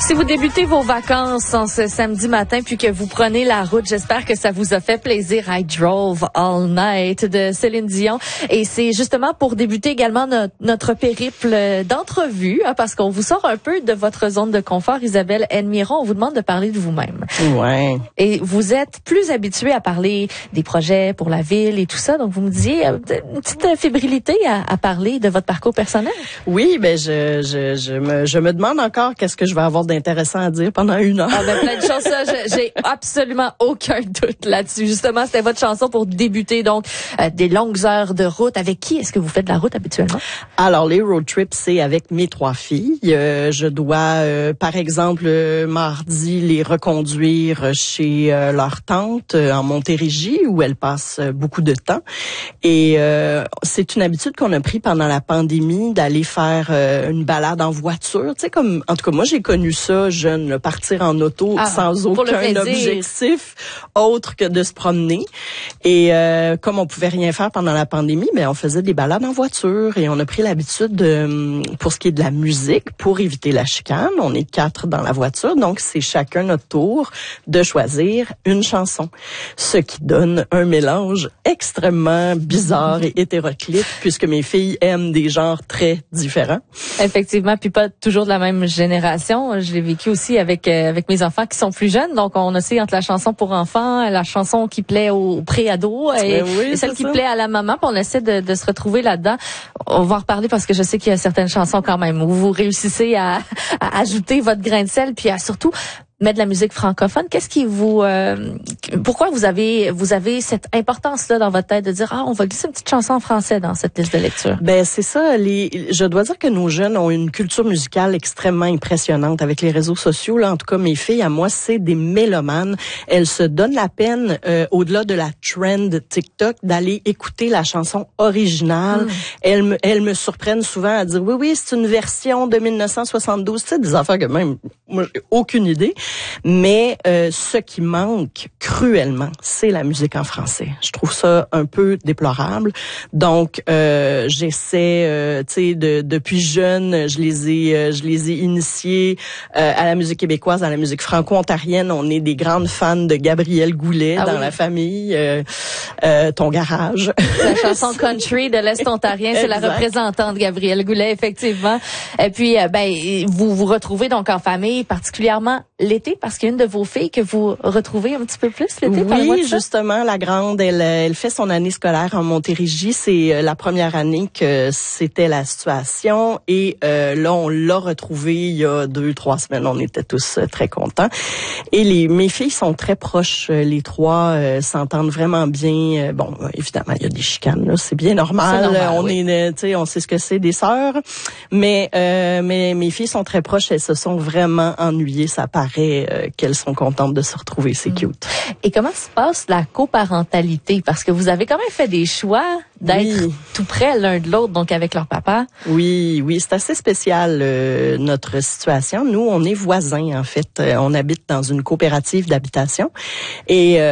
Si vous débutez vos vacances en ce samedi matin puis que vous prenez la route, j'espère que ça vous a fait plaisir. I Drove All Night de Céline Dion. Et c'est justement pour débuter également notre périple d'entrevue, parce qu'on vous sort un peu de votre zone de confort. Isabelle Elmiron, on vous demande de parler de vous-même. Ouais. Et vous êtes plus habituée à parler des projets pour la ville et tout ça. Donc, vous me disiez une petite fébrilité à parler de votre parcours personnel. Oui, ben je me demande encore qu'est-ce que je vais avoir d'intéressant à dire pendant une heure. Ah ben plein de choses, ça, j'ai absolument aucun doute là-dessus. Justement, c'était votre chanson pour débuter, donc des longues heures de route. Avec qui est-ce que vous faites de la route habituellement? Alors, les road trips, c'est avec mes 3 filles. Je dois, par exemple, mardi, les reconduire chez leur tante en Montérégie, où elles passent beaucoup de temps. Et c'est une habitude qu'on a pris pendant la pandémie d'aller faire une balade en voiture. Tu sais, comme, en tout cas, moi, j'ai connu ça jeune, là, partir en auto sans aucun objectif autre que de se promener. Et comme on pouvait rien faire pendant la pandémie, ben on faisait des balades en voiture et on a pris l'habitude pour ce qui est de la musique, pour éviter la chicane, on est 4 dans la voiture, donc c'est chacun notre tour de choisir une chanson, ce qui donne un mélange extrêmement bizarre et hétéroclite puisque mes filles aiment des genres très différents. Effectivement, puis pas toujours de la même génération. Je l'ai vécu aussi avec mes enfants qui sont plus jeunes, donc on a aussi entre la chanson pour enfants, la chanson qui plaît aux pré-ados et celle qui plaît à la maman, puis on essaie de se retrouver là-dedans. On va en reparler parce que je sais qu'il y a certaines chansons quand même où vous réussissez à ajouter votre grain de sel, puis à surtout mettre de la musique francophone. Qu'est-ce qui vous pourquoi vous avez cette importance là dans votre tête de dire on va glisser une petite chanson en français dans cette liste de lecture? Ben c'est ça, je dois dire que nos jeunes ont une culture musicale extrêmement impressionnante avec les réseaux sociaux là, en tout cas mes filles à moi c'est des mélomanes, elles se donnent la peine au-delà de la trend TikTok d'aller écouter la chanson originale. Elles me surprennent souvent à dire oui, c'est une version de 1972, tu sais des affaires que même moi j'ai aucune idée. Mais ce qui manque cruellement, c'est la musique en français. Je trouve ça un peu déplorable. Donc j'essaie, tu sais, depuis jeune, je les ai initiés à la musique québécoise, à la musique franco-ontarienne. On est des grandes fans de Gabriel Goulet dans la famille. Ton garage. La chanson country de l'Est ontarien, c'est la représentante Gabriel Goulet, effectivement. Et puis, vous vous retrouvez donc en famille, particulièrement l'été, parce qu'il y a une de vos filles que vous retrouvez un petit peu plus l'été. Oui, justement, la grande, elle fait son année scolaire en Montérégie. C'est la première année que c'était la situation. Et là, on l'a retrouvée il y a 2-3 semaines. On était tous très contents. Et mes filles sont très proches. Les 3 s'entendent vraiment bien. Bon, évidemment, il y a des chicanes, là. C'est bien normal. On est, tu sais, on sait ce que c'est des sœurs. Mais mes filles sont très proches. Elles se sont vraiment ennuyées. Ça paraît qu'elles sont contentes de se retrouver. C'est cute. Et comment se passe la coparentalité? Parce que vous avez quand même fait des choix d'être tout près l'un de l'autre, donc avec leur papa. Oui, c'est assez spécial notre situation. Nous, on est voisins en fait. On habite dans une coopérative d'habitation et